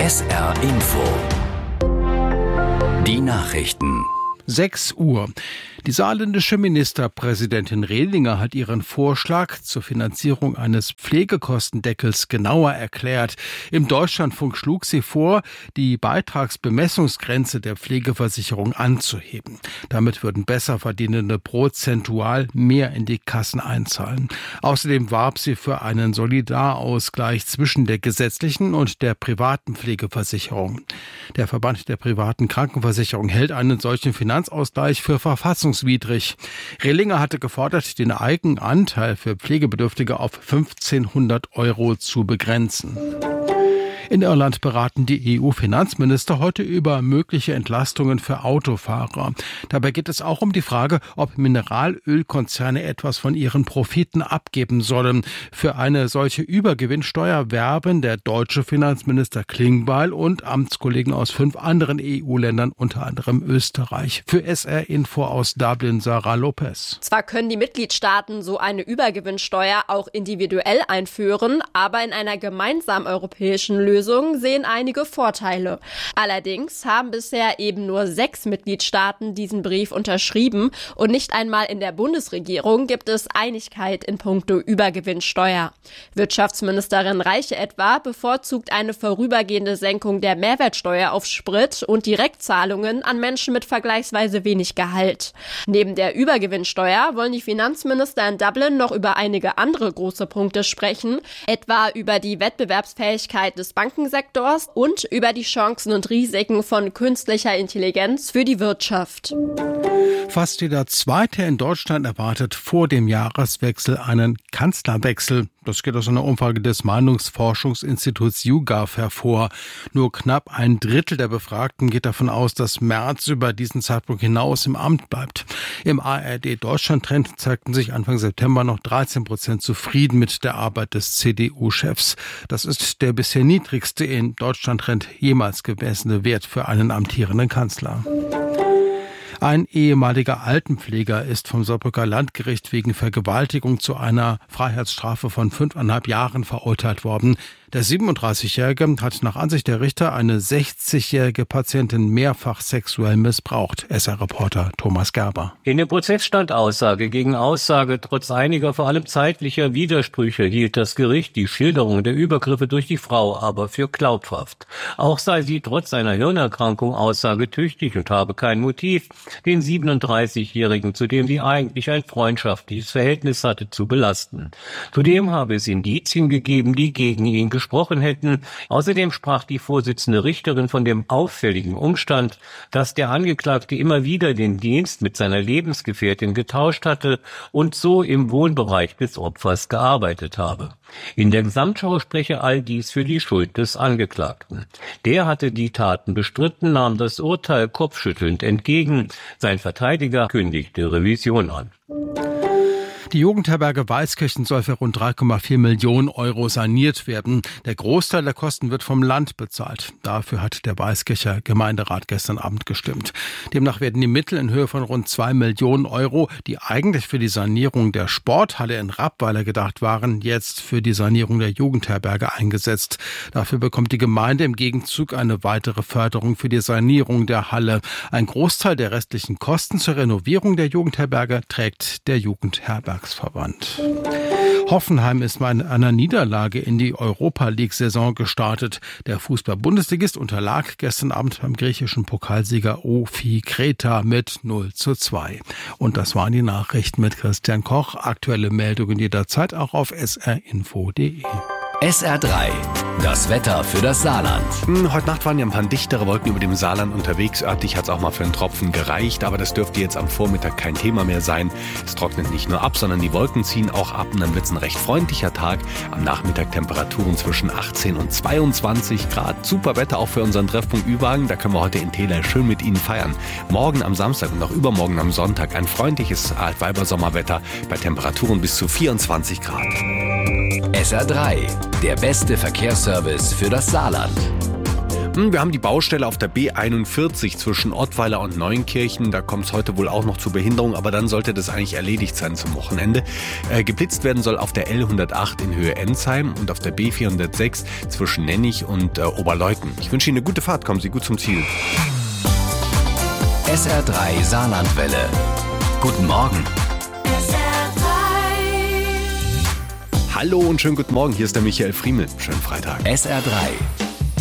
SR Info. Die Nachrichten. 6 Uhr. Die saarländische Ministerpräsidentin Rehlinger hat ihren Vorschlag zur Finanzierung eines Pflegekostendeckels genauer erklärt. Im Deutschlandfunk schlug sie vor, die Beitragsbemessungsgrenze der Pflegeversicherung anzuheben. Damit würden Besserverdienende prozentual mehr in die Kassen einzahlen. Außerdem warb sie für einen Solidarausgleich zwischen der gesetzlichen und der privaten Pflegeversicherung. Der Verband der privaten Krankenversicherung hält einen solchen Finanzausgleich für verfassungswidrig. Rehlinger hatte gefordert, den Eigenanteil für Pflegebedürftige auf 1.500 € zu begrenzen. In Irland beraten die EU-Finanzminister heute über mögliche Entlastungen für Autofahrer. Dabei geht es auch um die Frage, ob Mineralölkonzerne etwas von ihren Profiten abgeben sollen. Für eine solche Übergewinnsteuer werben der deutsche Finanzminister Klingbeil und Amtskollegen aus 5 anderen EU-Ländern, unter anderem Österreich. Für SR Info aus Dublin, Sarah Lopez. Zwar können die Mitgliedstaaten so eine Übergewinnsteuer auch individuell einführen, aber in einer gemeinsamen europäischen Lösung sehen einige Vorteile. Allerdings haben bisher eben nur 6 Mitgliedstaaten diesen Brief unterschrieben und nicht einmal in der Bundesregierung gibt es Einigkeit in puncto Übergewinnsteuer. Wirtschaftsministerin Reiche etwa bevorzugt eine vorübergehende Senkung der Mehrwertsteuer auf Sprit und Direktzahlungen an Menschen mit vergleichsweise wenig Gehalt. Neben der Übergewinnsteuer wollen die Finanzminister in Dublin noch über einige andere große Punkte sprechen, etwa über die Wettbewerbsfähigkeit des Bankensektors und über die Chancen und Risiken von künstlicher Intelligenz für die Wirtschaft. Fast jeder Zweite in Deutschland erwartet vor dem Jahreswechsel einen Kanzlerwechsel. Das geht aus einer Umfrage des Meinungsforschungsinstituts YouGov hervor. Nur knapp 1/3 der Befragten geht davon aus, dass Merz über diesen Zeitpunkt hinaus im Amt bleibt. Im ARD-Deutschland-Trend zeigten sich Anfang September noch 13% zufrieden mit der Arbeit des CDU-Chefs. Das ist der bisher niedrigste in Deutschland-Trend jemals gemessene Wert für einen amtierenden Kanzler. Ein ehemaliger Altenpfleger ist vom Saarbrücker Landgericht wegen Vergewaltigung zu einer Freiheitsstrafe von 5,5 Jahren verurteilt worden. Der 37-Jährige hat nach Ansicht der Richter eine 60-jährige Patientin mehrfach sexuell missbraucht. SR-Reporter Thomas Gerber. In dem Prozess stand Aussage gegen Aussage. Trotz einiger, vor allem zeitlicher Widersprüche hielt das Gericht die Schilderung der Übergriffe durch die Frau aber für glaubhaft. Auch sei sie trotz seiner Hirnerkrankung aussagetüchtig und habe kein Motiv, den 37-Jährigen, zu dem sie eigentlich ein freundschaftliches Verhältnis hatte, zu belasten. Zudem habe es Indizien gegeben, die gegen ihn gesprochen hätten. Außerdem sprach die Vorsitzende Richterin von dem auffälligen Umstand, dass der Angeklagte immer wieder den Dienst mit seiner Lebensgefährtin getauscht hatte und so im Wohnbereich des Opfers gearbeitet habe. In der Gesamtschau spreche all dies für die Schuld des Angeklagten. Der hatte die Taten bestritten, nahm das Urteil kopfschüttelnd entgegen. Sein Verteidiger kündigte Revision an. Die Jugendherberge Weißkirchen soll für rund 3,4 Millionen € saniert werden. Der Großteil der Kosten wird vom Land bezahlt. Dafür hat der Weißkircher Gemeinderat gestern Abend gestimmt. Demnach werden die Mittel in Höhe von rund 2 Millionen €, die eigentlich für die Sanierung der Sporthalle in Rappweiler gedacht waren, jetzt für die Sanierung der Jugendherberge eingesetzt. Dafür bekommt die Gemeinde im Gegenzug eine weitere Förderung für die Sanierung der Halle. Ein Großteil der restlichen Kosten zur Renovierung der Jugendherberge trägt der Jugendherbergsverband. Hoffenheim ist mit einer Niederlage in die Europa-League-Saison gestartet. Der Fußball-Bundesligist unterlag gestern Abend beim griechischen Pokalsieger OFI Kreta mit 0:2. Und das waren die Nachrichten mit Christian Koch. Aktuelle Meldungen jederzeit auch auf srinfo.de. SR3, das Wetter für das Saarland. Heute Nacht waren ja ein paar dichtere Wolken über dem Saarland unterwegs. Örtlich hat es auch mal für einen Tropfen gereicht, aber das dürfte jetzt am Vormittag kein Thema mehr sein. Es trocknet nicht nur ab, sondern die Wolken ziehen auch ab und dann wird es ein recht freundlicher Tag. Am Nachmittag Temperaturen zwischen 18 und 22 Grad. Super Wetter auch für unseren Treffpunkt Ü-Wagen. Da können wir heute in Tela schön mit Ihnen feiern. Morgen am Samstag und auch übermorgen am Sonntag ein freundliches Altweibersommerwetter bei Temperaturen bis zu 24 Grad. SR3, der beste Verkehrsservice für das Saarland. Wir haben die Baustelle auf der B41 zwischen Ottweiler und Neunkirchen. Da kommt es heute wohl auch noch zu Behinderung, aber dann sollte das eigentlich erledigt sein zum Wochenende. Geblitzt werden soll auf der L108 in Höhe Ensheim und auf der B406 zwischen Nennig und Oberleuten. Ich wünsche Ihnen eine gute Fahrt. Kommen Sie gut zum Ziel. SR3 Saarlandwelle. Guten Morgen. Hallo und schönen guten Morgen. Hier ist der Michael Friemel. Schönen Freitag. SR3